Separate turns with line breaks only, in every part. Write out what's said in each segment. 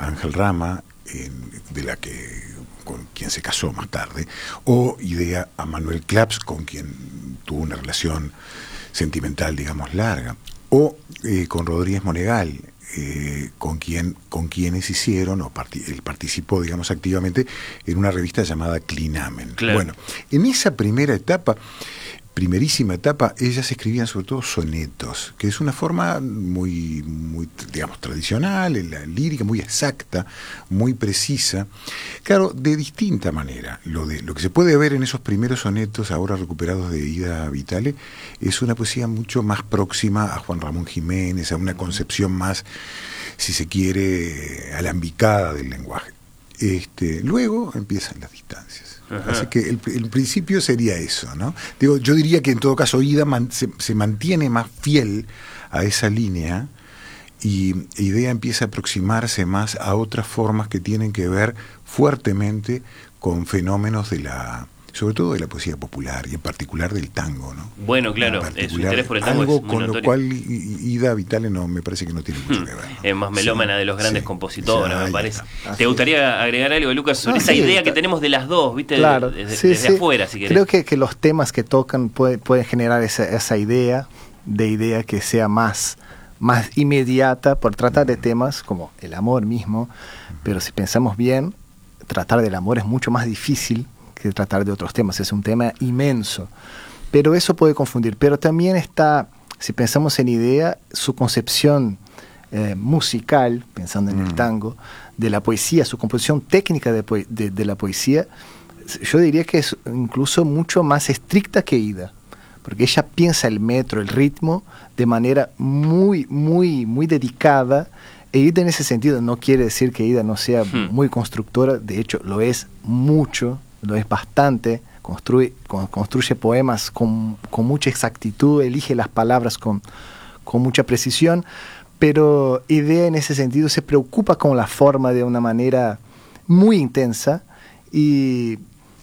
Ángel Rama, con quien se casó más tarde, o idea a Manuel Claps, con quien tuvo una relación sentimental, digamos, larga, o con Rodríguez Monegal, con quienes hicieron, él participó, digamos, activamente en una revista llamada Clinamen.
Claro.
Bueno, en esa primerísima etapa, ellas escribían sobre todo sonetos, que es una forma muy, digamos, tradicional, en la lírica, muy exacta, muy precisa. Claro, de distinta manera. Lo que se puede ver en esos primeros sonetos, ahora recuperados de Ida Vitale, es una poesía mucho más próxima a Juan Ramón Jiménez, a una concepción más, si se quiere, alambicada del lenguaje. Luego empiezan las distancias.
Ajá.
Así que el principio sería eso, ¿no? Digo, yo diría que en todo caso Ida se mantiene más fiel a esa línea, y Idea empieza a aproximarse más a otras formas que tienen que ver fuertemente con fenómenos sobre todo de la poesía popular, y en particular del tango, ¿no?
Bueno, claro, su interés por el tango
algo
es muy
con
notorio.
lo cual Ida Vitale me parece que no tiene mucho que ver, ¿no?
Es más melómana de los grandes compositores, me parece. ¿Te gustaría agregar algo, Lucas, sobre esa idea que tenemos de las dos, viste,
claro,
desde afuera, si querés?
Creo que los temas que tocan pueden generar esa idea que sea más inmediata, por tratar de temas como el amor mismo, pero si pensamos bien, tratar del amor es mucho más difícil que tratar de otros temas, es un tema inmenso, pero eso puede confundir. Pero también está, si pensamos en Idea, su concepción musical, pensando en el tango, de la poesía, su composición técnica de la poesía, yo diría que es incluso mucho más estricta que Ida, porque ella piensa el metro, el ritmo, de manera muy, muy, muy dedicada. E Ida en ese sentido no quiere decir que Ida no sea muy constructora, de hecho lo es mucho, lo es bastante, construye poemas con mucha exactitud, elige las palabras con mucha precisión, pero Idea en ese sentido se preocupa con la forma de una manera muy intensa, y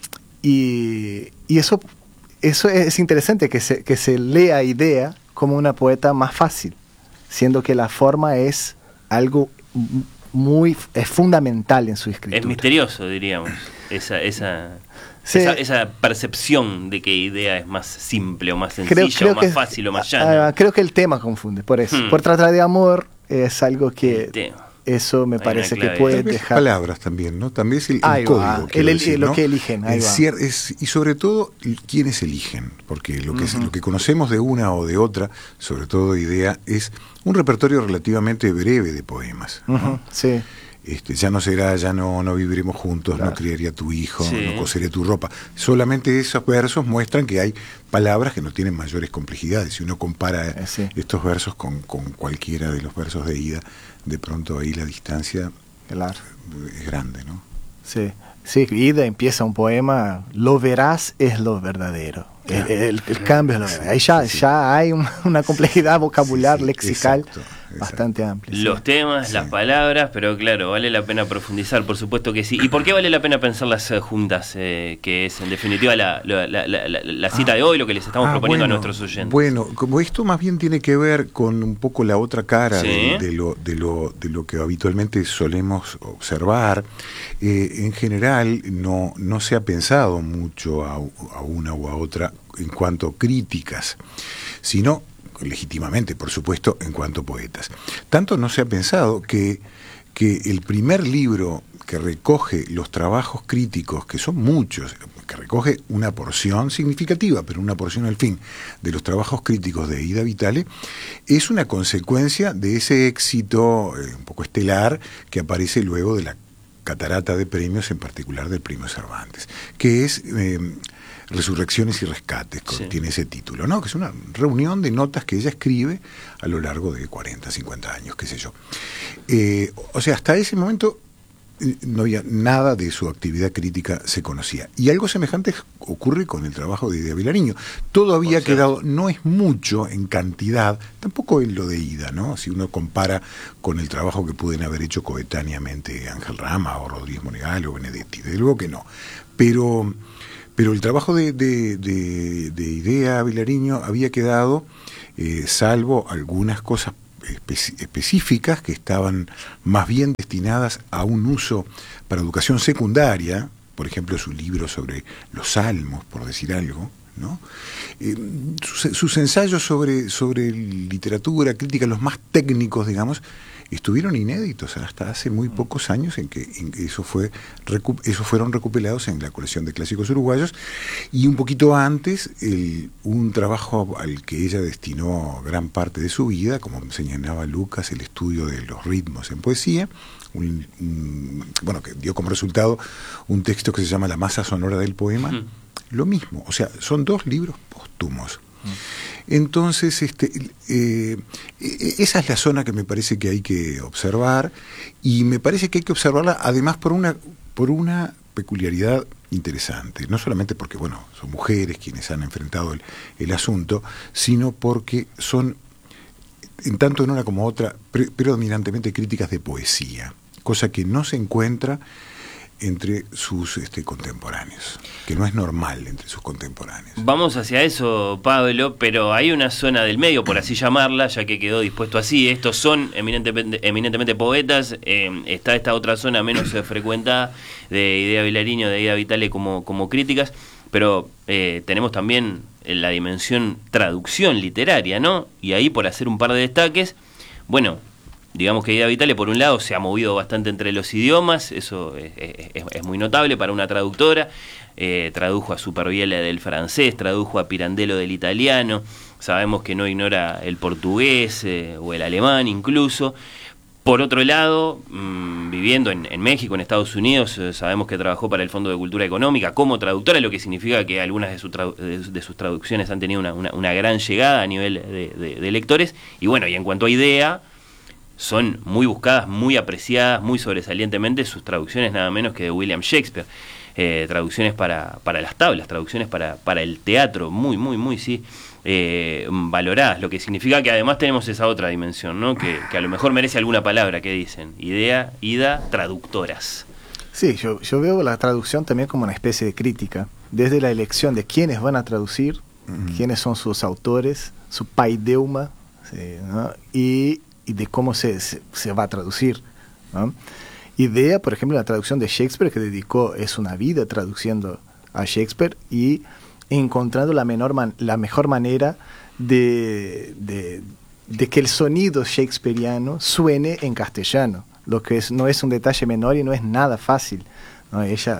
eso es interesante, que se lea Idea como una poeta más fácil, siendo que la forma es algo es fundamental en su escritura.
Es misterioso, diríamos, esa percepción de que Idea es más simple o más sencilla, o más fácil o más llana.
Creo que el tema confunde, por eso. Por tratar de amor es algo que eso me parece que puede dejar.
Palabras también, ¿no? También es el código.
Lo que eligen.
Y sobre todo, quiénes eligen, porque lo que conocemos de una o de otra, sobre todo Idea, es un repertorio relativamente breve de poemas, ¿no?
Sí.
Ya no viviremos juntos, claro. No criaría a tu hijo,
sí.
No coseré tu ropa. Solamente esos versos muestran que hay palabras que no tienen mayores complejidades. Si uno compara estos versos con cualquiera de los versos de Ida, de pronto ahí la distancia es grande, ¿no?
Sí, Ida empieza un poema, lo verás es lo verdadero. El cambio es lo verdadero. Ahí ya hay una complejidad vocabular, lexical, bastante amplia.
Los temas, las palabras, pero claro, vale la pena profundizar, por supuesto que sí. ¿Y por qué vale la pena pensarlas juntas? Que es en definitiva la cita de hoy, lo que les estamos proponiendo a nuestros oyentes.
Bueno, como esto más bien tiene que ver con un poco la otra cara de lo que habitualmente solemos observar, en general no se ha pensado mucho a una u a otra en cuanto críticas, sino legítimamente, por supuesto, en cuanto poetas. Tanto no se ha pensado que el primer libro que recoge los trabajos críticos, que son muchos, que recoge una porción significativa, pero una porción al fin, de los trabajos críticos de Ida Vitale, es una consecuencia de ese éxito un poco estelar que aparece luego de la catarata de premios, en particular del Premio Cervantes, que es Resurrecciones y Rescates, tiene ese título, ¿no? Que es una reunión de notas que ella escribe a lo largo de 40, 50 años, qué sé yo. O sea, hasta ese momento no había nada de su actividad crítica se conocía. Y algo semejante ocurre con el trabajo de Idea Vilariño. Todo había quedado, no es mucho en cantidad, tampoco en lo de Ida, ¿no? Si uno compara con el trabajo que pueden haber hecho coetáneamente Ángel Rama o Rodríguez Monegal o Benedetti, desde luego que no. Pero el trabajo de Idea Vilariño había quedado, salvo algunas cosas específicas que estaban más bien destinadas a un uso para educación secundaria, por ejemplo su libro sobre los salmos, por decir algo, ¿no? Sus ensayos sobre literatura, crítica, los más técnicos, digamos, estuvieron inéditos hasta hace muy pocos años en que esos fueron recopilados en la colección de clásicos uruguayos, y un poquito antes un trabajo al que ella destinó gran parte de su vida, como señalaba Lucas, el estudio de los ritmos en poesía, bueno, que dio como resultado un texto que se llama La masa sonora del poema. Lo mismo, o sea, son 2 libros póstumos. Entonces, esa es la zona que me parece que hay que observar, y me parece que hay que observarla además por una peculiaridad interesante, no solamente porque, bueno, son mujeres quienes han enfrentado el asunto, sino porque son, en tanto en una como otra, predominantemente críticas de poesía, cosa que no se encuentra entre sus contemporáneos, que no es normal entre sus contemporáneos.
Vamos hacia eso, Pablo, pero hay una zona del medio, por así llamarla, ya que quedó dispuesto así. Estos son eminentemente poetas. Está esta otra zona menos frecuentada de Idea Vilariño, de Ida Vitale como críticas, pero tenemos también la dimensión traducción literaria, ¿no? Y ahí, por hacer un par de destaques, bueno, digamos que Ida Vitale, por un lado, se ha movido bastante entre los idiomas, eso es muy notable para una traductora. Tradujo a Supervielle del francés, tradujo a Pirandello del italiano, sabemos que no ignora el portugués o el alemán incluso. Por otro lado, viviendo en México, en Estados Unidos, sabemos que trabajó para el Fondo de Cultura Económica como traductora, lo que significa que algunas de sus traducciones han tenido una gran llegada a nivel de lectores. Y bueno, y en cuanto a idea, son muy buscadas, muy apreciadas, muy sobresalientemente sus traducciones, nada menos que de William Shakespeare. Traducciones para las tablas, traducciones para el teatro, muy, sí, valoradas, lo que significa que además tenemos esa otra dimensión, ¿no? Que a lo mejor merece alguna palabra que dicen, Ida, traductoras.
Sí, yo veo la traducción también como una especie de crítica, desde la elección de quiénes van a traducir, quiénes son sus autores, su paideuma, ¿sí? ¿No? Y de cómo se va a traducir, ¿no? Idea, por ejemplo, la traducción de Shakespeare, que dedicó es una vida traduciendo a Shakespeare y encontrando la mejor manera de que el sonido shakespeariano suene en castellano, lo que no es un detalle menor y no es nada fácil, ¿no? Ella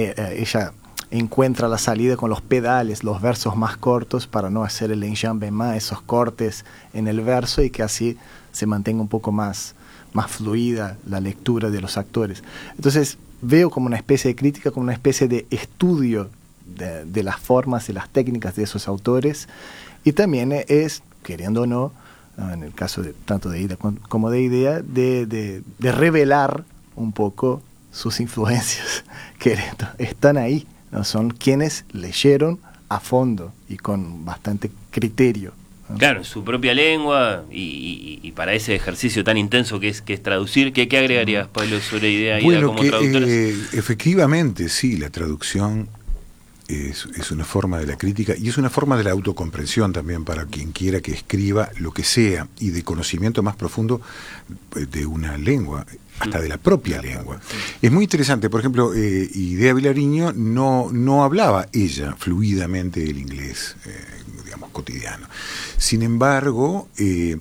encuentra la salida con los pedales, los versos más cortos, para no hacer el enjambement, esos cortes en el verso, y que así se mantenga un poco más fluida la lectura de los actores. Entonces veo como una especie de crítica, como una especie de estudio de las formas y las técnicas de esos autores, y también es, queriendo o no, en el caso tanto de Ida como de Idea, de revelar un poco sus influencias, que están ahí, ¿no? Son quienes leyeron a fondo y con bastante criterio, ¿no?
Claro, en su propia lengua, y para ese ejercicio tan intenso que es traducir. ¿Qué agregarías, Pablo, sobre Idea como traductora?
Efectivamente, sí, la traducción es una forma de la crítica y es una forma de la autocomprensión también para quien quiera que escriba lo que sea, y de conocimiento más profundo de una lengua, hasta de la propia lengua. Es muy interesante, por ejemplo, Idea Vilariño no hablaba ella fluidamente el inglés, digamos, cotidiano. Sin embargo,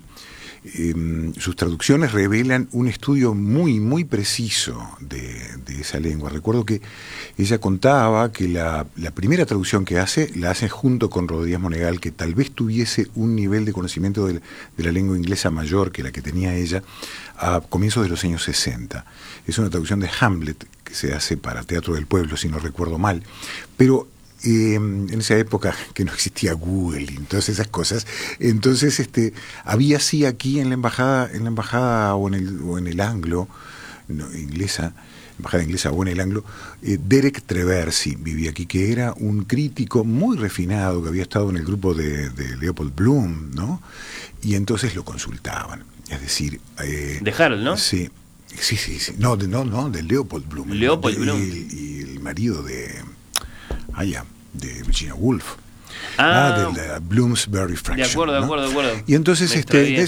sus traducciones revelan un estudio muy preciso de esa lengua. Recuerdo que ella contaba que la primera traducción que la hace junto con Rodríguez Monegal, que tal vez tuviese un nivel de conocimiento de la lengua inglesa mayor que la que tenía ella a comienzos de los años 60. Es una traducción de Hamlet que se hace para Teatro del Pueblo, si no recuerdo mal, pero en esa época que no existía Google y todas esas cosas, entonces había sí aquí en la embajada o en el Anglo, inglesa, embajada inglesa o en el Anglo, Derek Treversi vivía aquí, que era un crítico muy refinado que había estado en el grupo de Leopold Bloom, ¿no? Y entonces lo consultaban, es decir,
de Harold, ¿no?
Sí. No, de Leopold Bloom.
Leopold Bloom.
Y el marido de Virginia Woolf. de la Bloomsbury Fraction.
De acuerdo.
Y entonces,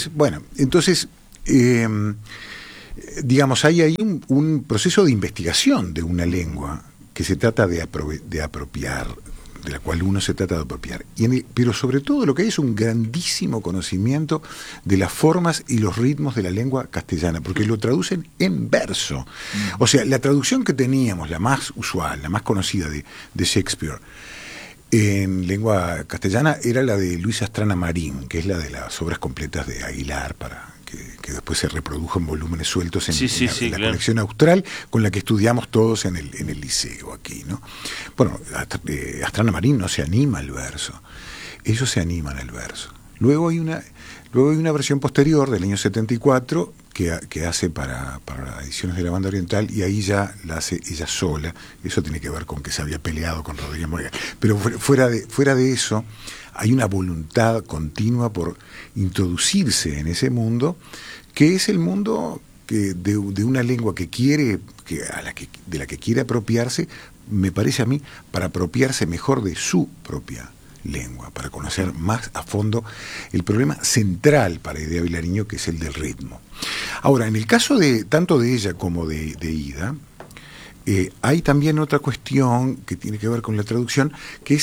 digamos, hay ahí un proceso de investigación de una lengua que se trata de apropiar, de la cual uno se trata de apropiar. Pero sobre todo lo que hay es un grandísimo conocimiento de las formas y los ritmos de la lengua castellana, porque lo traducen en verso. O sea, la traducción que teníamos, la más usual, la más conocida de Shakespeare en lengua castellana, era la de Luis Astrana Marín, que es la de las obras completas de Aguilar, que después se reprodujo en volúmenes sueltos en la colección austral, con la que estudiamos todos en el liceo aquí, ¿no? Bueno, Astrana Marín no se anima al verso, ellos se animan al verso. Luego hay una versión posterior del año 74 que hace para Ediciones de la Banda Oriental, y ahí ya la hace ella sola. Eso tiene que ver con que se había peleado con Rodríguez Morgan. Pero fuera de eso, hay una voluntad continua por introducirse en ese mundo, que es el mundo de una lengua de la que quiere apropiarse, me parece a mí, para apropiarse mejor de su propia lengua, para conocer más a fondo el problema central para Idea Vilariño, que es el del ritmo. Ahora, en el caso tanto de ella como de Ida, hay también otra cuestión que tiene que ver con la traducción, que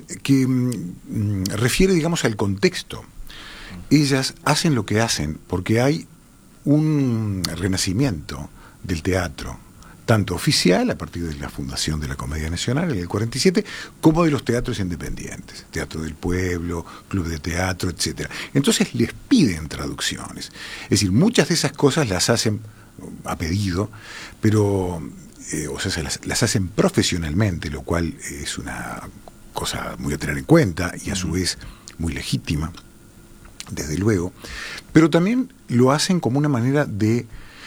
refiere, digamos, al contexto. Ellas hacen lo que hacen porque hay un renacimiento del teatro, tanto oficial, a partir de la fundación de la Comedia Nacional en el 47, como de los teatros independientes, Teatro del Pueblo, Club de Teatro, etcétera. Entonces les piden traducciones. Es decir, muchas de esas cosas las hacen a pedido, pero las hacen profesionalmente, lo cual es una cosa muy a tener en cuenta y a su vez muy legítima, desde luego, pero también lo hacen como una manera de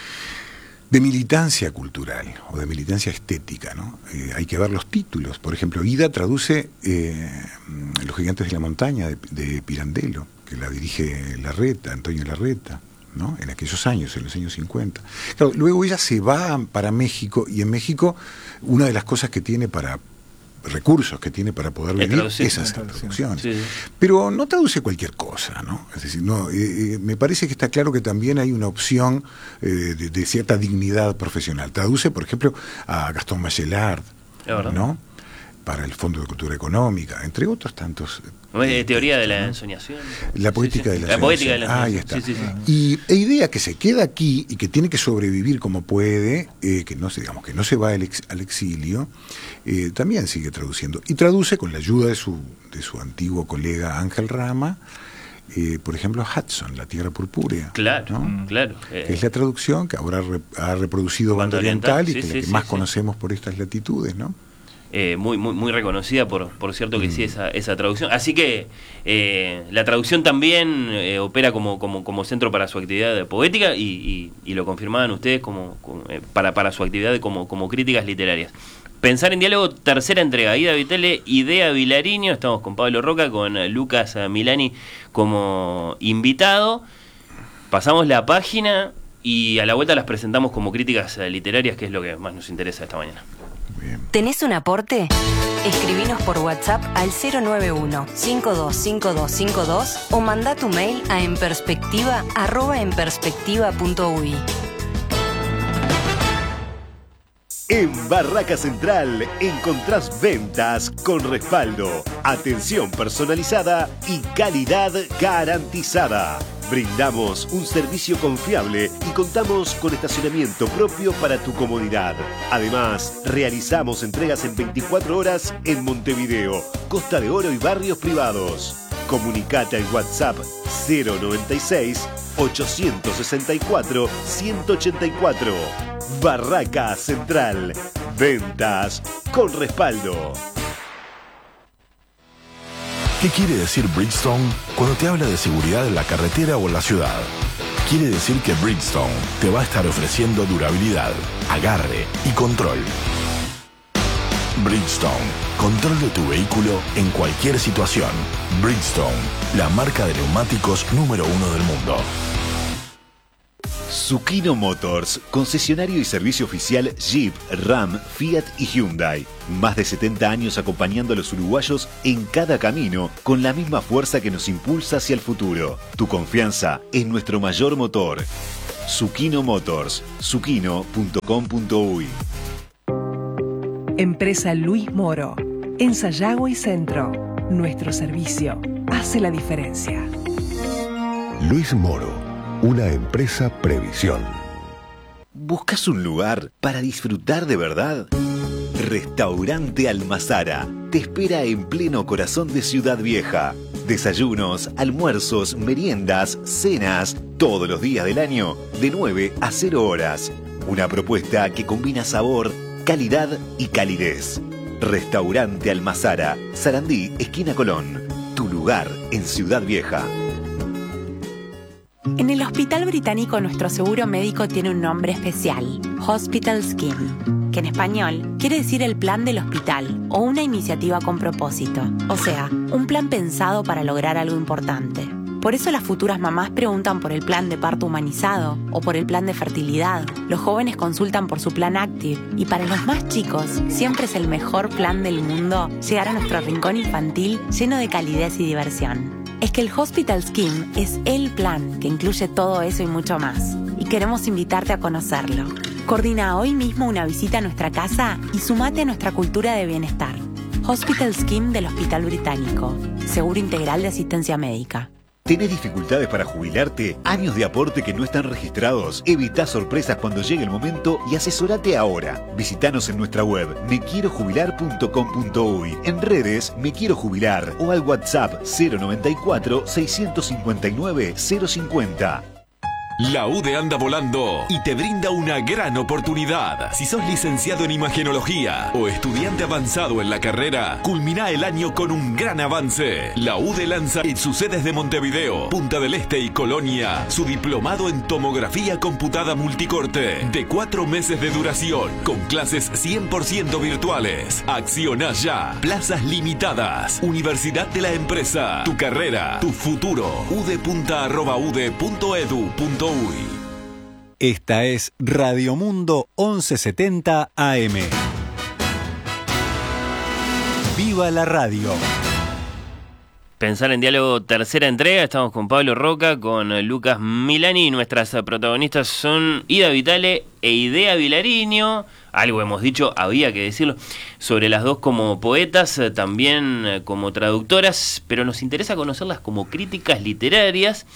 militancia cultural o de militancia estética, ¿no? Hay que ver los títulos. Por ejemplo, Ida traduce Los Gigantes de la Montaña de Pirandello, que la dirige Antonio Larreta, ¿no? En aquellos años, en los años 50. Claro, luego ella se va para México, y en México una de las cosas que tiene recursos que tiene para poder vivir esas traducciones. Sí. Pero no traduce cualquier cosa, ¿no? Es decir, me parece que está claro que también hay una opción de cierta dignidad profesional. Traduce, por ejemplo, a Gastón Bachelard, ¿no? Para el Fondo de Cultura Económica, entre otros tantos.
Teoría de la ensoñación.
La poética de la ensoñación. Ahí está. Sí. Y idea que se queda aquí y que tiene que sobrevivir como puede, que no se va al exilio, también sigue traduciendo. Y traduce con la ayuda de su antiguo colega Ángel Rama, por ejemplo, Hudson, La Tierra Purpúrea.
Claro, ¿no? Claro.
Es la traducción que ahora ha reproducido Banda Oriental, y que es la que más conocemos por estas latitudes, ¿no?
Muy reconocida, por cierto que sí, esa traducción. Así que la traducción también opera como centro para su actividad poética, y lo confirmaban ustedes para su actividad como críticas literarias. Pensar en Diálogo, tercera entrega. Ida Vitale, Idea Vilariño. Estamos con Pablo Roca, con Lucas Milani como invitado. Pasamos la página y a la vuelta las presentamos como críticas literarias, que es lo que más nos interesa esta mañana.
Bien.
¿Tenés un aporte? Escribinos por WhatsApp al 091-525252 o mandá tu mail a enperspectiva@enperspectiva.uy.
En Barraca Central encontrás ventas con respaldo, atención personalizada y calidad garantizada. Brindamos un servicio confiable y contamos con estacionamiento propio para tu comodidad. Además, realizamos entregas en 24 horas en Montevideo, Costa de Oro y barrios privados. Comunicate al WhatsApp 096-864-184. Barraca Central. Ventas con respaldo.
¿Qué quiere decir Bridgestone cuando te habla de seguridad en la carretera o en la ciudad? Quiere decir que Bridgestone te va a estar ofreciendo durabilidad, agarre y control. Bridgestone, control de tu vehículo en cualquier situación. Bridgestone, la marca de neumáticos número 1 del mundo.
Zucchino Motors, concesionario y servicio oficial Jeep, Ram, Fiat y Hyundai. Más de 70 años acompañando a los uruguayos en cada camino, con la misma fuerza que nos impulsa hacia el futuro. Tu confianza es nuestro mayor motor. Zucchino Motors, zucchino.com.uy.
Empresa Luis Moro, en Sayago y Centro. Nuestro servicio hace la diferencia.
Luis Moro, una empresa Previsión.
¿Buscas un lugar para disfrutar de verdad? Restaurante Almazara te espera en pleno corazón de Ciudad Vieja. Desayunos, almuerzos, meriendas, cenas, todos los días del año, de 9 a 0 horas. Una propuesta que combina sabor, calidad y calidez. Restaurante Almazara, Sarandí, esquina Colón. Tu lugar en Ciudad Vieja.
En el Hospital Británico nuestro seguro médico tiene un nombre especial, Hospital Scheme, que en español quiere decir el plan del hospital o una iniciativa con propósito, o sea, un plan pensado para lograr algo importante. Por eso las futuras mamás preguntan por el plan de parto humanizado o por el plan de fertilidad. Los jóvenes consultan por su plan Active y para los más chicos siempre es el mejor plan del mundo llegar a nuestro rincón infantil lleno de calidez y diversión. Es que el Hospital Scheme es el plan que incluye todo eso y mucho más. Y queremos invitarte a conocerlo. Coordina hoy mismo una visita a nuestra casa y sumate a nuestra cultura de bienestar. Hospital Scheme del Hospital Británico. Seguro integral de asistencia médica.
¿Tenés dificultades para jubilarte? ¿Años de aporte que no están registrados? Evita sorpresas cuando llegue el momento y asesorate ahora. Visítanos en nuestra web mequierojubilar.com.uy, en redes Me Quiero Jubilar o al WhatsApp 094 659 050.
La UDE anda volando y te brinda una gran oportunidad. Si sos licenciado en imagenología o estudiante avanzado en la carrera, culmina el año con un gran avance. La UDE lanza en sus sedes de Montevideo, Punta del Este y Colonia su diplomado en tomografía computada multicorte de 4 meses de duración con clases 100% virtuales. Acciona ya. Plazas limitadas. Universidad de la Empresa. Tu carrera, tu futuro. udepunta@ude.edu.uy.
Esta es Radio Mundo 1170 AM. ¡Viva la radio!
Pensar en Diálogo, tercera entrega. Estamos con Pablo Roca, con Lucas Milani. Nuestras protagonistas son Ida Vitale e Idea Vilariño. Algo hemos dicho, había que decirlo, sobre las dos como poetas, también como traductoras, pero nos interesa conocerlas como críticas literarias,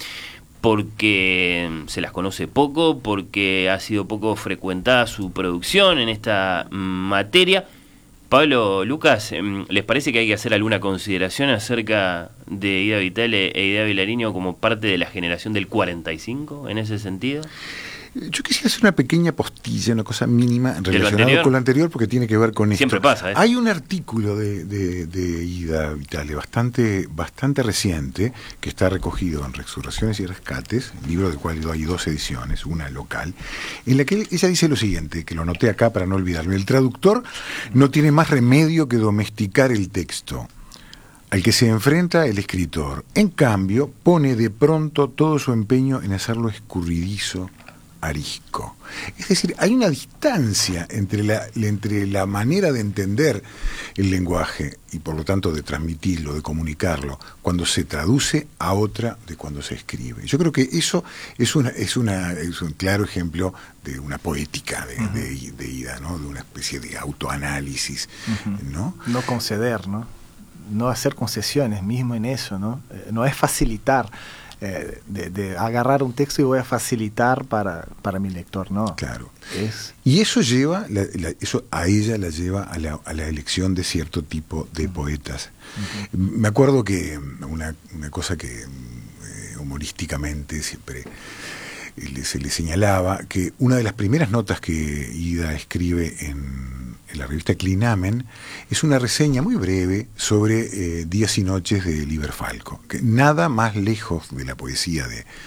porque se las conoce poco, porque ha sido poco frecuentada su producción en esta materia. Pablo, Lucas, ¿les parece que hay que hacer alguna consideración acerca de Ida Vitale e Idea Vilariño como parte de la generación del 45 en ese sentido?
Yo quisiera hacer una pequeña postilla, una cosa mínima relacionada con lo anterior, porque tiene que ver con esto.
Siempre pasa, ¿eh?
Hay un artículo de Ida Vitale bastante reciente, que está recogido en Resurrecciones y Rescates, libro del cual hay 2 ediciones, una local, en la que ella dice lo siguiente, que lo anoté acá para no olvidarme: el traductor no tiene más remedio que domesticar el texto al que se enfrenta el escritor. En cambio, pone de pronto todo su empeño en hacerlo escurridizo, arisco. Es decir, hay una distancia entre la manera de entender el lenguaje y por lo tanto de transmitirlo, de comunicarlo, cuando se traduce a otra de cuando se escribe. Yo creo que eso es un claro ejemplo de una poética de Ida, ¿no? De una especie de autoanálisis, ¿no?
No conceder, ¿no? No hacer concesiones mismo en eso, ¿no? No es facilitar. De agarrar un texto y voy a facilitar para mi lector, ¿no?
Claro. Y eso lleva, eso a ella la lleva a la elección de cierto tipo de poetas. Me acuerdo que una cosa que humorísticamente siempre se le señalaba, que una de las primeras notas que Ida escribe en la revista Clinamen es una reseña muy breve sobre Días y Noches de Liber Falco, que nada más lejos de la poesía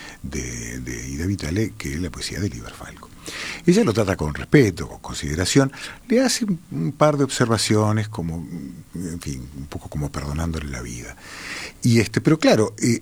de Ida Vitale que la poesía de Liber Falco. Ella lo trata con respeto, con consideración, le hace un par de observaciones, como, en fin, un poco como perdonándole la vida. Pero claro,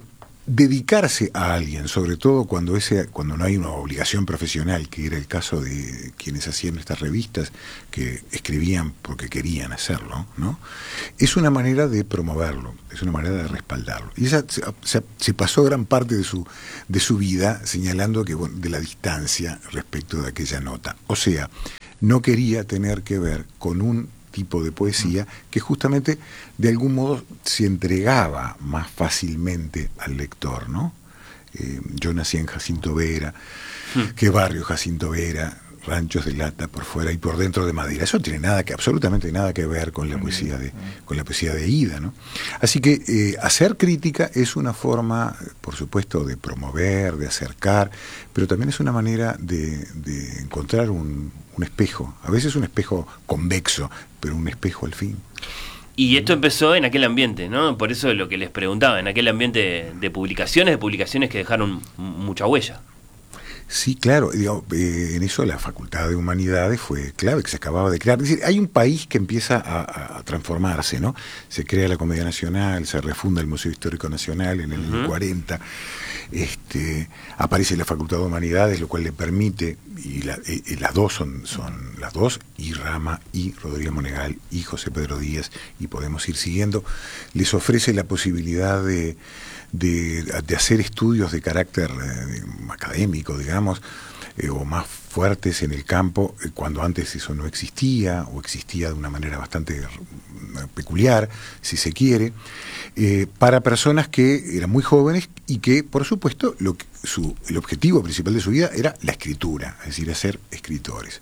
dedicarse a alguien, sobre todo cuando no hay una obligación profesional, que era el caso de quienes hacían estas revistas, que escribían porque querían hacerlo, ¿no? Es una manera de promoverlo, es una manera de respaldarlo. Y ella se pasó gran parte de su vida señalando que, bueno, de la distancia respecto de aquella nota. O sea, no quería tener que ver con un tipo de poesía que justamente de algún modo se entregaba más fácilmente al lector, ¿no? Yo nací en Jacinto Vera, ¿qué barrio Jacinto Vera? Ranchos de lata por fuera y por dentro de madera. Eso tiene absolutamente nada que ver con la poesía de Ida, ¿no? Así que hacer crítica es una forma, por supuesto, de promover, de acercar, pero también es una manera de encontrar un espejo, a veces un espejo convexo, pero un espejo al fin.
Y esto empezó en aquel ambiente, ¿no? Por eso es lo que les preguntaba, en aquel ambiente de publicaciones que dejaron mucha huella.
Sí, claro, en eso la Facultad de Humanidades fue clave, que se acababa de crear. Es decir, hay un país que empieza a transformarse, ¿no? Se crea la Comedia Nacional, se refunda el Museo Histórico Nacional en el año 40, aparece la Facultad de Humanidades, lo cual le permite, y las dos son las dos, y Rama, y Rodríguez Monegal, y José Pedro Díaz, y podemos ir siguiendo, les ofrece la posibilidad de hacer estudios de carácter académico, digamos, o más fuertes en el campo, cuando antes eso no existía, o existía de una manera bastante peculiar, si se quiere, para personas que eran muy jóvenes y que, por supuesto, el objetivo principal de su vida era la escritura, es decir, ser escritores.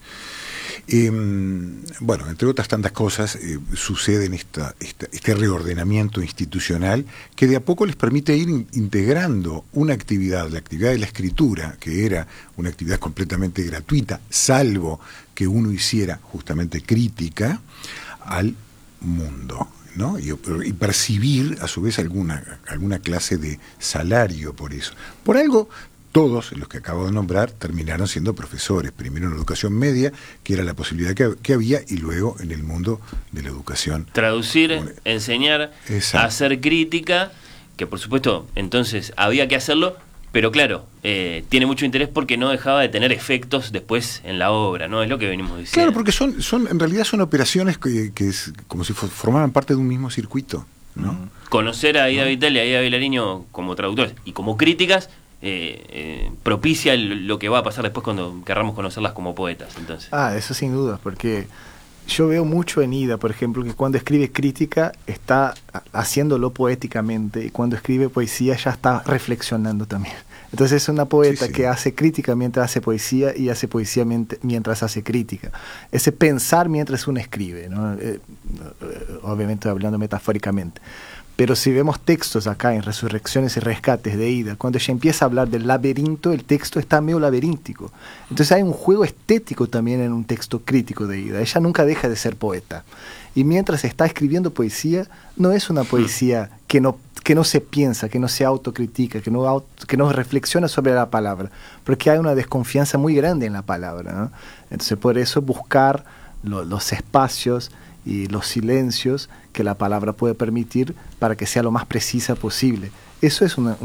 Bueno, entre otras tantas cosas, sucede en este reordenamiento institucional que de a poco les permite ir integrando una actividad, la actividad de la escritura, que era una actividad completamente gratuita, salvo que uno hiciera justamente crítica al mundo, ¿no? Y percibir a su vez alguna clase de salario por eso. Por algo, todos los que acabo de nombrar terminaron siendo profesores, primero en educación media, que era la posibilidad que había, y luego en el mundo de la educación.
Traducir, enseñar,
exacto,
hacer crítica, que por supuesto entonces había que hacerlo, pero claro, tiene mucho interés porque no dejaba de tener efectos después en la obra, ¿no? Es lo que venimos diciendo.
Claro, porque en realidad son operaciones que es como si formaran parte de un mismo circuito, ¿no?
Conocer a Ida Vitale y a Ida Vilariño como traductores y como críticas propicia lo que va a pasar después cuando querramos conocerlas como poetas, entonces.
Eso sin duda, porque yo veo mucho en Ida, por ejemplo, que cuando escribe crítica está haciéndolo poéticamente, y cuando escribe poesía ya está reflexionando también. Entonces es una poeta que hace crítica mientras hace poesía, y hace poesía mientras hace crítica. Ese pensar mientras uno escribe, ¿no? Obviamente hablando metafóricamente. Pero si vemos textos acá en Resurrecciones y Rescates de Ida, cuando ella empieza a hablar del laberinto, el texto está medio laberíntico. Entonces hay un juego estético también en un texto crítico de Ida. Ella nunca deja de ser poeta. Y mientras está escribiendo poesía, no es una poesía que no se piensa, que no se autocritica, que no reflexiona sobre la palabra, porque hay una desconfianza muy grande en la palabra, ¿no? Entonces por eso buscar los espacios y los silencios que la palabra puede permitir para que sea lo más precisa posible. Eso es una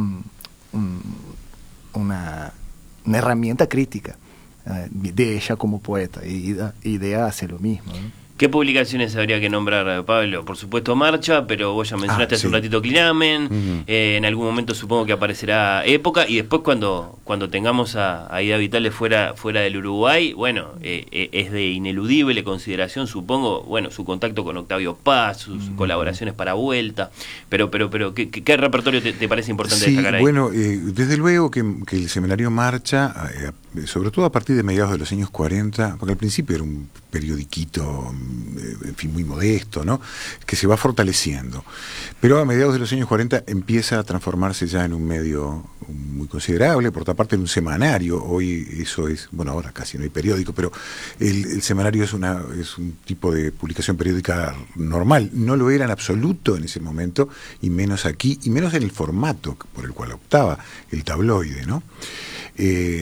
herramienta crítica de ella como poeta, y Ida hace lo mismo, ¿no?
¿Qué publicaciones habría que nombrar, Pablo? Por supuesto Marcha, pero vos ya mencionaste hace un ratito Clinamen, en algún momento supongo que aparecerá Época, y después cuando tengamos a Ida Vitale fuera del Uruguay, bueno, es de ineludible consideración, supongo, bueno, su contacto con Octavio Paz, sus colaboraciones para Vuelta, pero ¿qué repertorio te parece importante destacar ahí?
Bueno, desde luego que el Semanario Marcha, sobre todo a partir de mediados de los años 40, porque al principio era un periodiquito, en fin, muy modesto, ¿no?, que se va fortaleciendo. Pero a mediados de los años 40 empieza a transformarse ya en un medio muy considerable, por otra parte en un semanario. Hoy eso es, bueno, ahora casi no hay periódico, pero el semanario es un tipo de publicación periódica normal. No lo era en absoluto en ese momento, y menos aquí, y menos en el formato por el cual optaba, el tabloide, ¿no?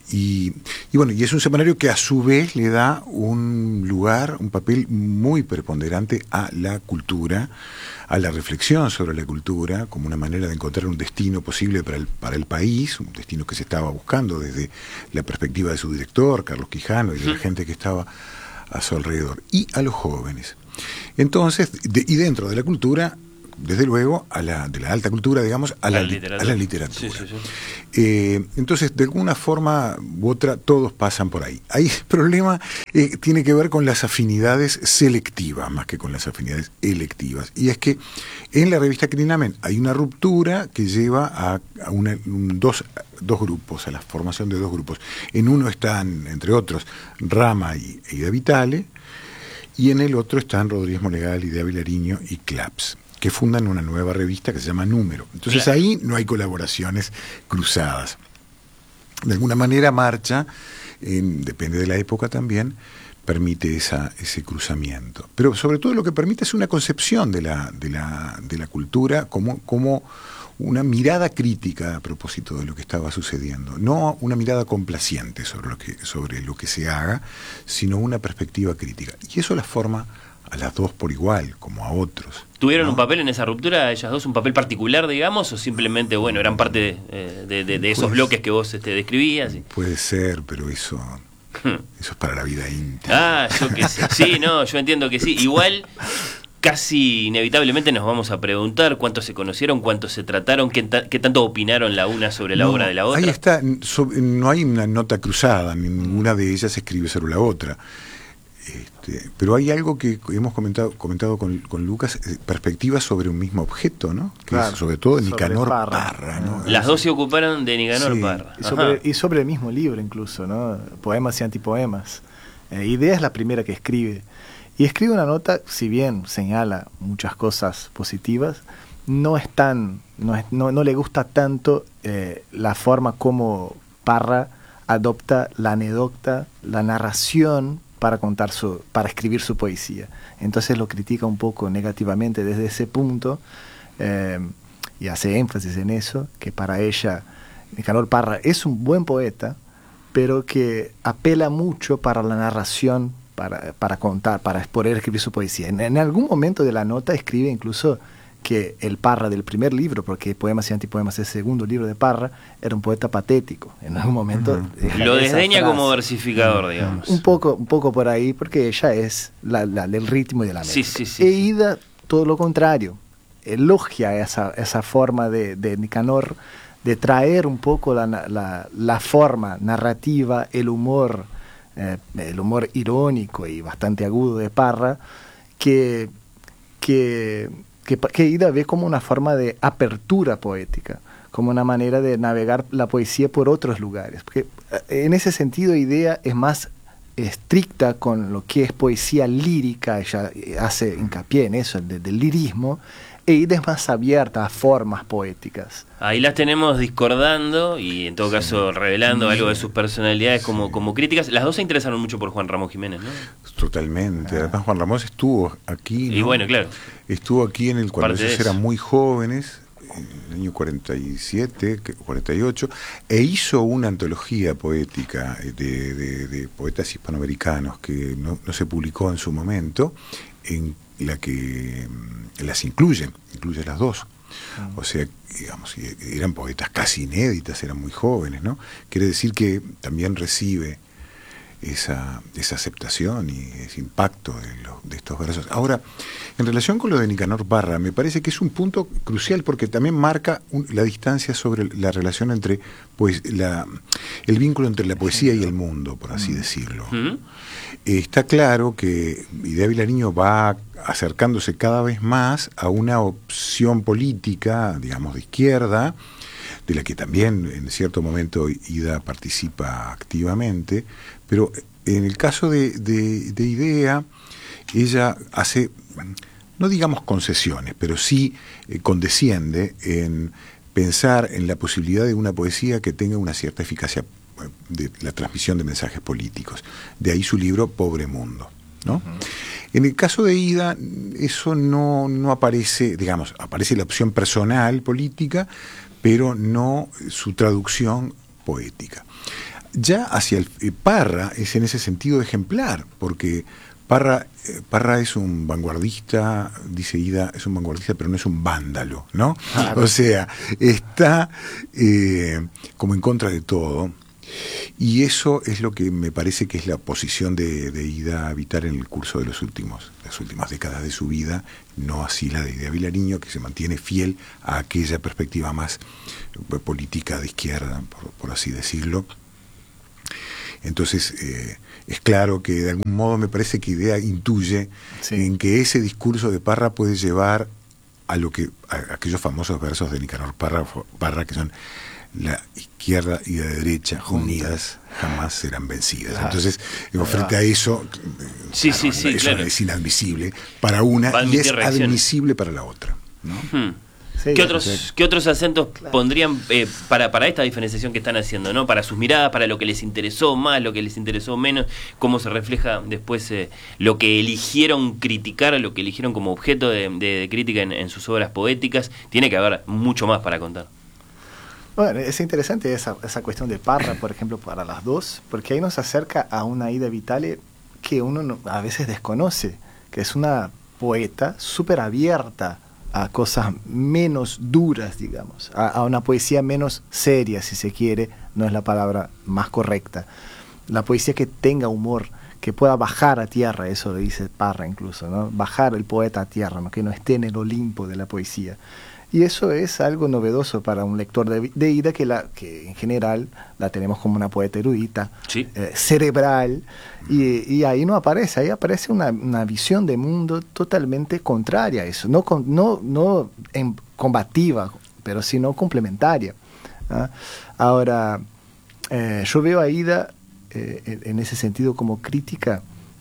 Y bueno, y es un semanario que a su vez le da un papel muy preponderante a la cultura, a la reflexión sobre la cultura, como una manera de encontrar un destino posible para el país, un destino que se estaba buscando desde la perspectiva de su director, Carlos Quijano, y de la gente que estaba a su alrededor, y a los jóvenes. Entonces, y dentro de la cultura, desde luego, de la alta cultura, digamos, a la literatura.
Sí, sí, sí.
Entonces, de alguna forma u otra, todos pasan por ahí. Ahí el problema tiene que ver con las afinidades selectivas, más que con las afinidades electivas. Y es que en la revista Crinamen hay una ruptura que lleva a dos grupos, a la formación de dos grupos. En uno están, entre otros, Rama e Ida Vitale, y en el otro están Rodríguez Monegal, Idea Vilariño y Claps, que fundan una nueva revista que se llama Número. Entonces claro, ahí no hay colaboraciones cruzadas. De alguna manera Marcha, depende de la época también, permite ese cruzamiento. Pero sobre todo lo que permite es una concepción de la cultura como una mirada crítica a propósito de lo que estaba sucediendo. No una mirada complaciente sobre lo que se haga, sino una perspectiva crítica. Y eso las forma a las dos por igual, como a otros.
¿Tuvieron un papel en esa ruptura, ellas dos, un papel particular, digamos, o simplemente, bueno, eran parte de esos bloques que vos describías?
Puede ser, pero eso es para la vida íntima.
Yo que sé. Sí, no, yo entiendo que sí. Igual, casi inevitablemente nos vamos a preguntar cuánto se conocieron, cuánto se trataron, qué tanto opinaron la una sobre la obra de la otra.
Ahí está, no hay una nota cruzada, ninguna de ellas escribe sobre la otra. Pero hay algo que hemos comentado con Lucas, perspectivas sobre un mismo objeto, ¿no? Que
claro,
es sobre todo Nicanor Parra, ¿no?
Las dos se ocuparon de Nicanor Parra.
Y sobre el mismo libro incluso, ¿no? Poemas y antipoemas. Idea es la primera que escribe. Y escribe una nota, si bien señala muchas cosas positivas, no le gusta tanto la forma como Parra adopta la anécdota, la narración, para escribir su poesía. Entonces lo critica un poco negativamente desde ese punto, y hace énfasis en eso, que para ella Nicanor Parra es un buen poeta, pero que apela mucho para la narración, para contar, para poder escribir su poesía. En algún momento de la nota escribe incluso que el Parra del primer libro, porque Poemas y Antipoemas es el segundo libro de Parra, era un poeta patético. En algún momento
lo desdeña como versificador, digamos.
Un poco por ahí, porque ella es la del ritmo y de la melodía.
Sí.
Ida, todo lo contrario, elogia esa forma de Nicanor de traer un poco la forma narrativa, el humor irónico y bastante agudo de Parra, que Ida ve como una forma de apertura poética, como una manera de navegar la poesía por otros lugares. Porque en ese sentido Idea es más estricta con lo que es poesía lírica, ella hace hincapié en eso, del lirismo, e Ida es más abierta a formas poéticas.
Ahí las tenemos discordando y en todo caso revelando algo de sus personalidades como críticas. Las dos se interesaron mucho por Juan Ramón Jiménez, ¿no?
Totalmente. Además Juan Ramón estuvo aquí, ¿no?
Y bueno, claro.
Estuvo aquí cuando ellos eran muy jóvenes, en el año 47, 48, e hizo una antología poética de poetas hispanoamericanos que no se publicó en su momento, en la que las incluye las dos. O sea, digamos, eran poetas casi inéditas, eran muy jóvenes, ¿no? Quiere decir que también recibe esa aceptación y ese impacto de estos versos. Ahora, en relación con lo de Nicanor Parra, me parece que es un punto crucial porque también marca la distancia sobre la relación entre el vínculo entre la poesía y el mundo, por así decirlo. Está claro que Idea Vilariño va acercándose cada vez más a una opción política, digamos, de izquierda, de la que también en cierto momento Ida participa activamente, pero en el caso de Idea, ella hace, no digamos concesiones, pero sí condesciende en pensar en la posibilidad de una poesía que tenga una cierta eficacia de la transmisión de mensajes políticos. De ahí su libro Pobre Mundo, ¿no? En el caso de Ida, eso no aparece, digamos, aparece la opción personal política, pero no su traducción poética. ya hacia Parra es en ese sentido ejemplar, porque Parra es un vanguardista, dice Ida, es un vanguardista, pero no es un vándalo, ¿no? Claro. O sea, está como en contra de todo. Y eso es lo que me parece que es la posición de Ida Vitale en el curso de las últimas décadas de su vida, no así la de Ida Vilariño, que se mantiene fiel a aquella perspectiva más política de izquierda, por así decirlo. Entonces, es claro que de algún modo me parece que Ida intuye en que ese discurso de Parra puede llevar a aquellos famosos versos de Nicanor Parra, que son: la izquierda y la derecha unidas jamás serán vencidas. Claro. Entonces, frente a eso, eso claro, es inadmisible para una y es admisible para la otra, ¿no?
Sí, ¿Qué otros acentos pondrían para esta diferenciación que están haciendo, ¿no? Para sus miradas, para lo que les interesó más, lo que les interesó menos, cómo se refleja después lo que eligieron criticar, lo que eligieron como objeto de crítica en sus obras poéticas? Tiene que haber mucho más para contar.
Bueno, es interesante esa cuestión de Parra, por ejemplo, para las dos, porque ahí nos acerca a una Ida Vitale que uno a veces desconoce, que es una poeta súper abierta a cosas menos duras, digamos, a una poesía menos seria, si se quiere, no es la palabra más correcta. La poesía que tenga humor, que pueda bajar a tierra, eso lo dice Parra incluso, ¿no? Bajar el poeta a tierra, ¿no? Que no esté en el Olimpo de la poesía. Y eso es algo novedoso para un lector de Ida, que en general la tenemos como una poeta erudita, sí, cerebral, y ahí no aparece, ahí aparece una visión de mundo totalmente contraria a eso, no combativa, pero sino complementaria. ¿Ah? Ahora, yo veo a Ida en ese sentido como crítica,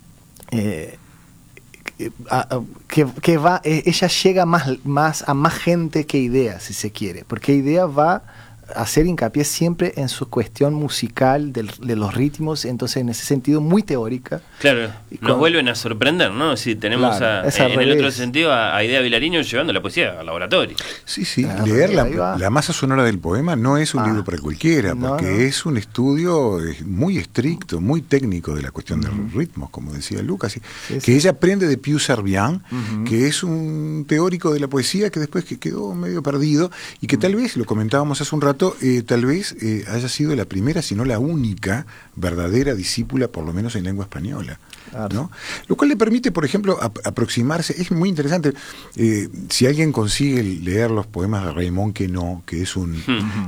ella llega a más gente que Idea, si se quiere, porque Idea va a hacer hincapié siempre en su cuestión musical de los ritmos, entonces en ese sentido muy teórica. Claro,
nos vuelven a sorprender, ¿no? Si tenemos en el otro sentido a Idea Vilariño llevando la poesía al laboratorio.
Sí, leer la masa sonora del poema no es un libro para cualquiera, porque es un estudio muy estricto, muy técnico de la cuestión de los ritmos, como decía Lucas, que ella aprende de Pius Servian, que es un teórico de la poesía que después quedó medio perdido y que tal vez, lo comentábamos hace un rato, tal vez haya sido la primera, si no la única, verdadera discípula, por lo menos en lengua española, ¿no? Lo cual le permite, por ejemplo, aproximarse. Es muy interesante. Si alguien consigue leer los poemas de Raymond Queneau, que es un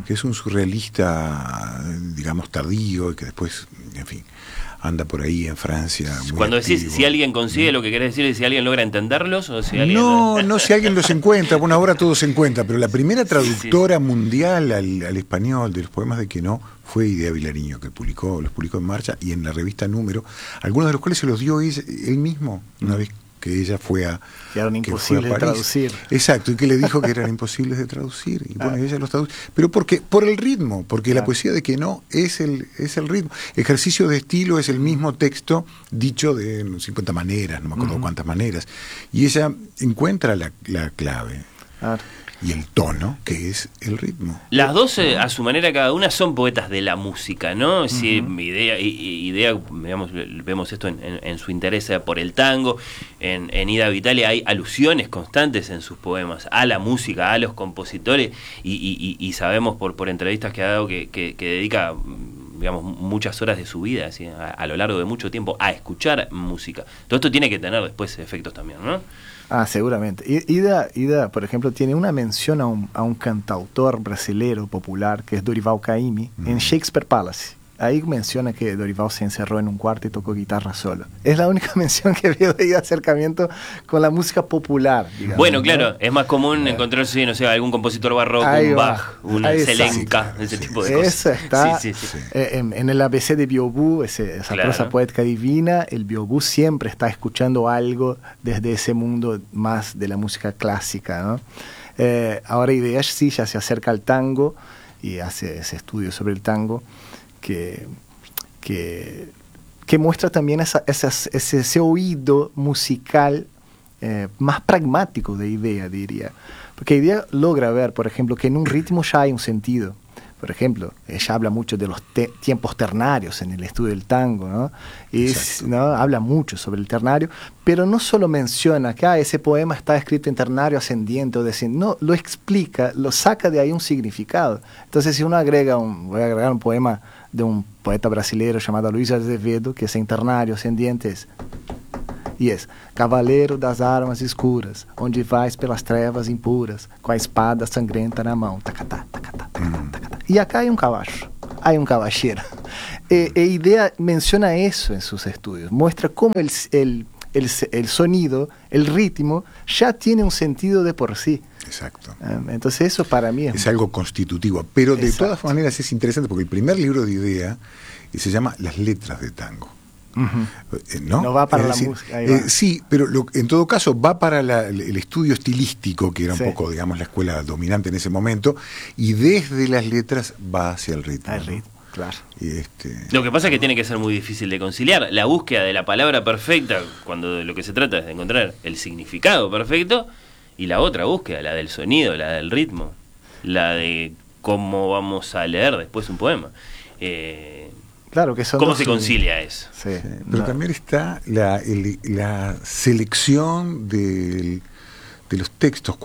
surrealista, digamos, tardío, y que después, en fin, anda por ahí en Francia.
Cuando decís si alguien consigue, lo que querés decir es si alguien logra entenderlos o si alguien...
No, si alguien los encuentra. Bueno, ahora todo se encuentra, pero la primera traductora mundial al español de los poemas de Queneau fue Idea Vilariño, que los publicó en Marcha y en la revista Número, algunos de los cuales se los dio él mismo una vez que ella fue a...
Que eran imposibles de traducir.
Exacto, y que le dijo que eran imposibles de traducir. Y bueno, ella los traduce. Pero por el ritmo, porque la poesía de Queneau es el ritmo. Ejercicio de estilo es el mismo texto dicho de 50 maneras, no me acuerdo cuántas maneras. Y ella encuentra la clave. Y el tono, que es el ritmo.
Las dos, a su manera, cada una son poetas de la música, ¿no? Es decir, Idea, digamos, vemos esto en su interés por el tango. En Ida Vitale hay alusiones constantes en sus poemas a la música, a los compositores, y sabemos por entrevistas que ha dado que dedica, digamos, muchas horas de su vida, ¿sí? a lo largo de mucho tiempo, a escuchar música. Todo esto tiene que tener después efectos también, ¿no?
Seguramente. Ida, por ejemplo, tiene una mención a un cantautor brasilero popular que es Dorival Caymmi en Shakespeare Palace. Ahí menciona que Dorival se encerró en un cuarto y tocó guitarra solo. Es la única mención que veo de acercamiento con la música popular, digamos.
Bueno, claro, ¿no? Es más común encontrarse, no sé, algún compositor barroco, un Bach, una Zelenka, ese tipo de cosas.
Eso está en el ABC de Biobú, esa prosa poética divina. El Biobú siempre está escuchando algo desde ese mundo más de la música clásica, ¿no? Ahora Idea sí ya se acerca al tango y hace ese estudio sobre el tango que muestra también ese oído musical más pragmático de Idea, diría. Porque Idea logra ver, por ejemplo, que en un ritmo ya hay un sentido, Por ejemplo, ella habla mucho de los tiempos ternarios en el estudio del tango, ¿no? ¿no? Habla mucho sobre el ternario, pero no solo menciona que ese poema está escrito en ternario ascendiente o descendiente, no, lo explica, lo saca de ahí un significado. Entonces, si uno voy a agregar un poema de un poeta brasileiro chamado Luiz Azevedo, que es en ternario ascendiente, e es: Cavaleiro das armas escuras, onde vais pelas trevas impuras, com a espada sangrenta na mão. Tacatá, tacatá, tacatá, tacatá. Y acá hay un caballo, hay un caballero. Idea menciona eso en sus estudios, muestra cómo el sonido, el ritmo, ya tiene un sentido de por sí.
Exacto.
Entonces eso para mí
es algo constitutivo, pero de todas maneras es interesante porque el primer libro de Idea se llama Las letras de tango.
No va para la música.
Sí, pero en todo caso va para el estudio estilístico, que era un poco, digamos, la escuela dominante en ese momento, y desde las letras va hacia el ritmo.
El ritmo, claro.
Lo que pasa es que tiene que ser muy difícil de conciliar la búsqueda de la palabra perfecta, cuando de lo que se trata es de encontrar el significado perfecto, y la otra búsqueda, la del sonido, la del ritmo, la de cómo vamos a leer después un poema.
Claro, que
¿cómo se concilia eso?
Sí. Pero también está la selección de los textos.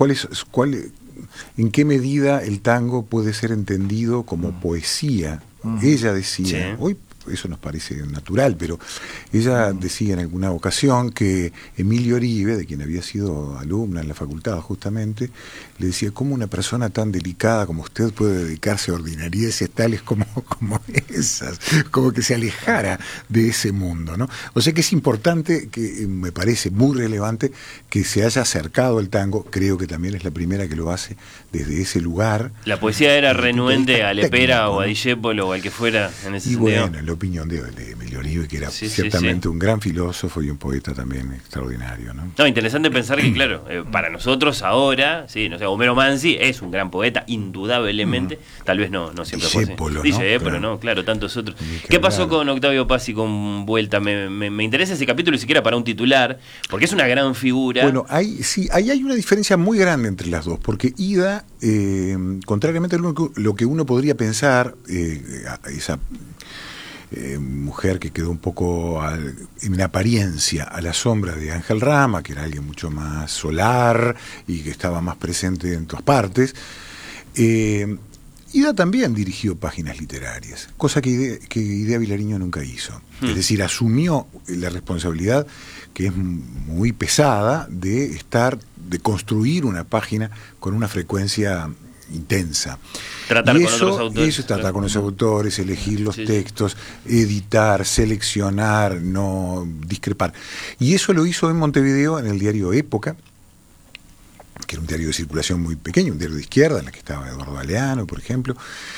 ¿En qué medida el tango puede ser entendido como poesía? Ella decía, hoy eso nos parece natural, pero ella decía en alguna ocasión que Emilio Oribe, de quien había sido alumna en la facultad justamente, le decía: ¿cómo una persona tan delicada como usted puede dedicarse a ordinarieces tales como esas? Como que se alejara de ese mundo, ¿no? O sea que es importante, que me parece muy relevante que se haya acercado al tango. Creo que también es la primera que lo hace desde ese lugar.
La poesía era renuente a Lepera o a Discépolo o al que fuera en ese sentido.
Bueno, la opinión de Emilio Oribe, que era ciertamente un gran filósofo y un poeta también extraordinario, ¿no?
No, interesante pensar que, claro, para nosotros ahora, sí, no sé, Homero Manzi es un gran poeta, indudablemente, tal vez no siempre fue así. Dice, pero no, claro, tantos otros. ¿Qué pasó con Octavio Paz y con Vuelta? Me interesa ese capítulo, y siquiera para un titular, porque es una gran figura.
Bueno, ahí hay una diferencia muy grande entre las dos, porque Ida, contrariamente a lo que uno podría pensar, esa mujer que quedó un poco en apariencia a la sombra de Ángel Rama, que era alguien mucho más solar y que estaba más presente en todas partes, Ida también dirigió páginas literarias, cosa que Idea Vilariño nunca hizo. Es decir, asumió la responsabilidad, que es muy pesada, de construir una página con una frecuencia intensa.
Tratar con otros autores.
Eso es tratar con los autores, elegir los textos, editar, seleccionar, no discrepar. Y eso lo hizo en Montevideo, en el diario Época, que era un diario de circulación muy pequeño, un diario de izquierda, en el que estaba Eduardo Galeano, por ejemplo.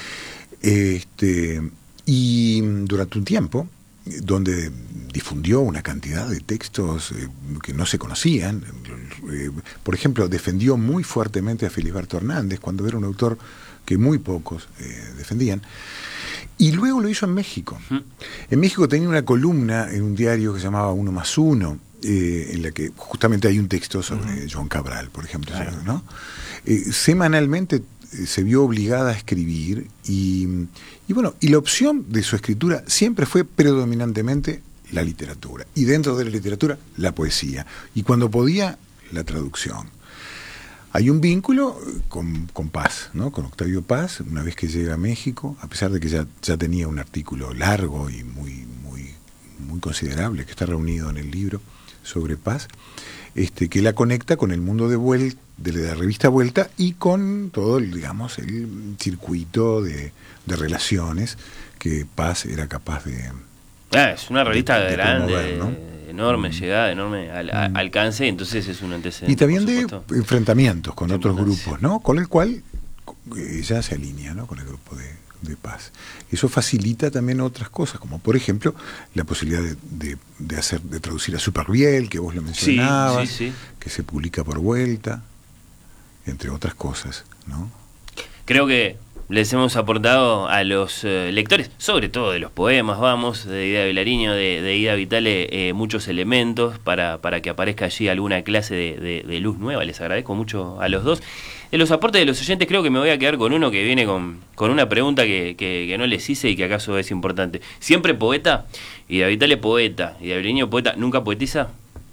Y durante un tiempo, donde difundió una cantidad de textos que no se conocían. Por ejemplo, defendió muy fuertemente a Filiberto Hernández, cuando era un autor que muy pocos defendían. Y luego lo hizo en México. En México tenía una columna en un diario que se llamaba 1+1, en la que justamente hay un texto sobre Joan Cabral, por ejemplo, ¿no? Semanalmente se vio obligada a escribir y la opción de su escritura siempre fue predominantemente la literatura, y dentro de la literatura la poesía, y cuando podía la traducción. Hay un vínculo con Paz, ¿no? Con Octavio Paz, una vez que llega a México, a pesar de que ya tenía un artículo largo y muy considerable, que está reunido en el libro sobre Paz, que la conecta con el mundo de la revista Vuelta y con todo el circuito de relaciones que Paz era capaz de...
es una revista grande, promover, ¿no? Enorme llegada, enorme alcance, entonces es un antecedente.
Y también de enfrentamientos con otros grupos, ¿no? Con el cual ella se alinea, ¿no? Con el grupo de Paz. Eso facilita también otras cosas, como por ejemplo la posibilidad de traducir a Superviel, que vos lo mencionabas, que se publica por Vuelta, entre otras cosas, ¿no?
Creo que les hemos aportado a los lectores, sobre todo de los poemas, de Ida Vilariño, de Ida Vitale, muchos elementos para que aparezca allí alguna clase de luz nueva. Les agradezco mucho a los dos. De los aportes de los oyentes, creo que me voy a quedar con uno que viene con una pregunta que no les hice y que acaso es importante. ¿Siempre poeta? Ida Vitale poeta, Ida Vilariño poeta, ¿nunca poetiza?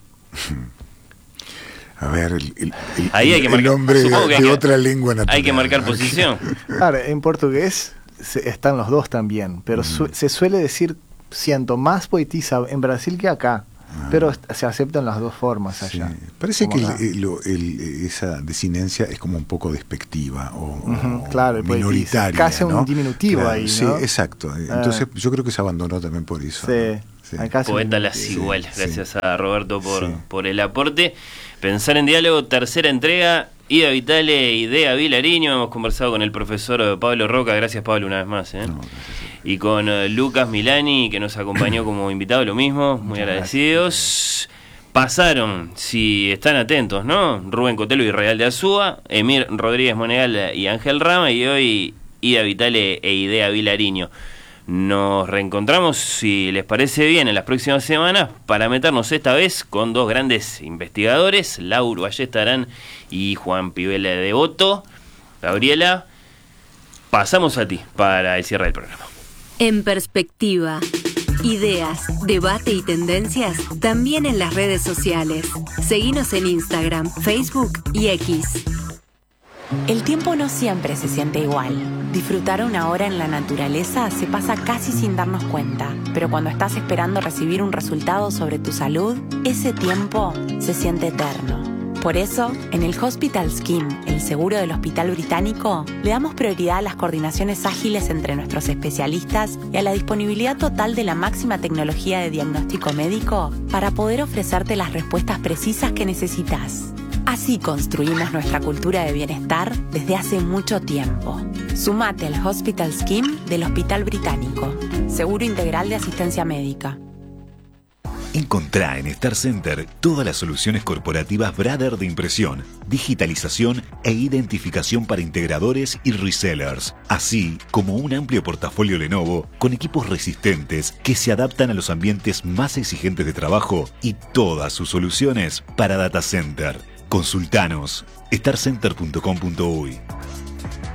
A ver,
ahí hay que marcar,
el hombre de otra lengua natural.
Hay que marcar posición.
Claro, en portugués están los dos también, pero se suele decir siento más poetiza en Brasil que acá. Pero se aceptan las dos formas allá.
Sí. Parece que esa desinencia es como un poco despectiva o
claro,
minoritaria.
Casi
¿no?
un diminutivo, claro, ahí, ¿no?
Sí, exacto. Entonces yo creo que se abandonó también por eso.
Sí.
Sí.
Poeta las igual. Gracias a Roberto por el aporte. Pensar en diálogo, tercera entrega. Ida Vitale, Ida Vilariño. Hemos conversado con el profesor Pablo Roca. Gracias, Pablo, una vez más.
No,
y con Lucas Milani, que nos acompañó como invitado, lo mismo. Muy agradecidos. Pasaron, si están atentos, ¿no? Rubén Cotelo y Real de Azúa, Emir Rodríguez Monegal y Ángel Rama, y hoy Ida Vitale e Ida Vilariño. Nos reencontramos, si les parece bien, en las próximas semanas para meternos esta vez con dos grandes investigadores, Lauro Ayestarán y Juan Pibela de Devoto. Gabriela, pasamos a ti para el cierre del programa.
En perspectiva, ideas, debate y tendencias también en las redes sociales. Seguinos en Instagram, Facebook y X.
El tiempo no siempre se siente igual. Disfrutar una hora en la naturaleza se pasa casi sin darnos cuenta, pero cuando estás esperando recibir un resultado sobre tu salud, ese tiempo se siente eterno. Por eso, en el Hospital Scheme, el seguro del Hospital Británico, le damos prioridad a las coordinaciones ágiles entre nuestros especialistas y a la disponibilidad total de la máxima tecnología de diagnóstico médico para poder ofrecerte las respuestas precisas que necesitas. Así construimos nuestra cultura de bienestar desde hace mucho tiempo. Sumate al Hospital Scheme del Hospital Británico. Seguro integral de asistencia médica.
Encontrá en Star Center todas las soluciones corporativas Brother de impresión, digitalización e identificación para integradores y resellers, así como un amplio portafolio Lenovo con equipos resistentes que se adaptan a los ambientes más exigentes de trabajo y todas sus soluciones para data center. Consultanos starcenter.com.uy.